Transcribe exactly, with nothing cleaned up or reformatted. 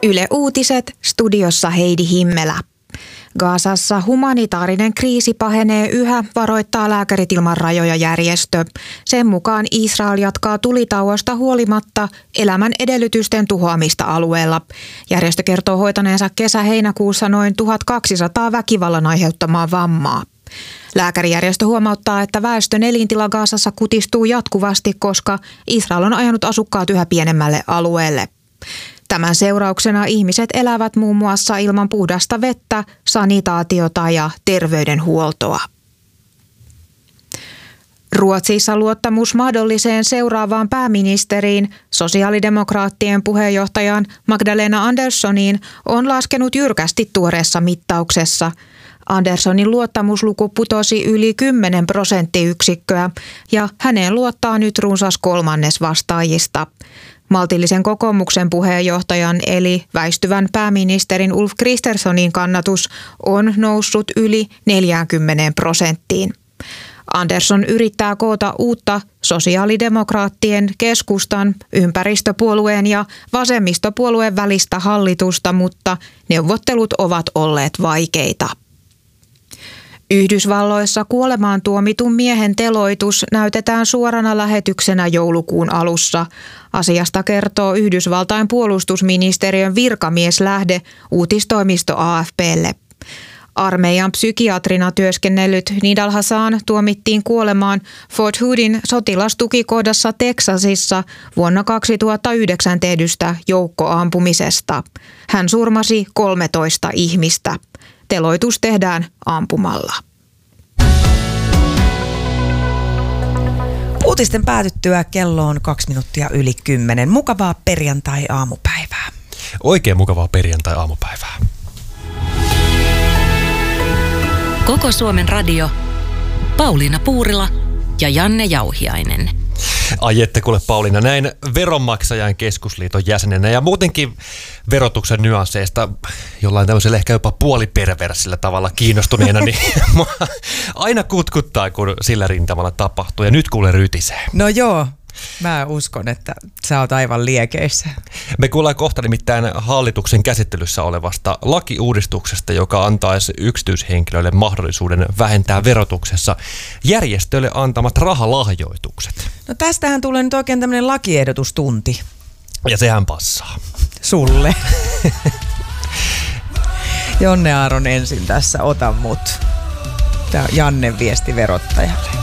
Yle Uutiset, studiossa Heidi Himmelä. Gazassa humanitaarinen kriisi pahenee yhä, varoittaa Lääkärit ilman rajoja -järjestö. Sen mukaan Israel jatkaa tulitauosta huolimatta elämän edellytysten tuhoamista alueella. Järjestö kertoo hoitaneensa kesä-heinäkuussa noin tuhatkaksisataa väkivallan aiheuttamaa vammaa. Lääkärijärjestö huomauttaa, että väestön elintila Gazassa kutistuu jatkuvasti, koska Israel on ajanut asukkaat yhä pienemmälle alueelle. Tämän seurauksena ihmiset elävät muun muassa ilman puhdasta vettä, sanitaatiota ja terveydenhuoltoa. Ruotsissa luottamus mahdolliseen seuraavaan pääministeriin, sosiaalidemokraattien puheenjohtajan Magdalena Anderssoniin, on laskenut jyrkästi tuoreessa mittauksessa. Anderssonin luottamusluku putosi yli kymmenen prosenttiyksikköä ja häneen luottaa nyt runsas kolmannes vastaajista. Maltillisen kokoomuksen puheenjohtajan eli väistyvän pääministerin Ulf Kristerssonin kannatus on noussut yli neljäänkymmeneen prosenttiin. Andersson yrittää koota uutta sosiaalidemokraattien, keskustan, ympäristöpuolueen ja vasemmistopuolueen välistä hallitusta, mutta neuvottelut ovat olleet vaikeita. Yhdysvalloissa kuolemaan tuomitun miehen teloitus näytetään suorana lähetyksenä joulukuun alussa. Asiasta kertoo Yhdysvaltain puolustusministeriön virkamieslähde uutistoimisto A F P:lle. Armeijan psykiatrina työskennellyt Nidal Hasan tuomittiin kuolemaan Fort Hoodin sotilastukikohdassa Teksasissa vuonna kaksituhattayhdeksän tehdystä joukkoampumisesta. Hän surmasi kolmetoista ihmistä. Teloitus tehdään ampumalla. Uutisten päätyttyä kello on kaksi minuuttia yli kymmenen. Mukavaa perjantai-aamupäivää. Oikein mukavaa perjantai-aamupäivää. Koko Suomen radio. Pauliina Puurila ja Janne Jauhiainen. Ai ette kuule Pauliina, näin Veronmaksajain Keskusliiton jäsenenä ja muutenkin verotuksen nyansseista jollain tämmöisellä ehkä jopa puoliperversillä tavalla kiinnostuneena, niin aina kutkuttaa, kun sillä rintamalla tapahtuu ja nyt kuule rytisee. No joo. Mä uskon, että sä oot aivan liekeissä. Me kuullaan kohta nimittäin hallituksen käsittelyssä olevasta lakiuudistuksesta, joka antaisi yksityishenkilöille mahdollisuuden vähentää verotuksessa järjestöille antamat rahalahjoitukset. No tästähän tulee nyt oikein tämmöinen lakiehdotustunti. Ja sehän passaa. Sulle. Jonne Aaron ensin tässä, ota mut. Tää on Jannen viesti verottajalle.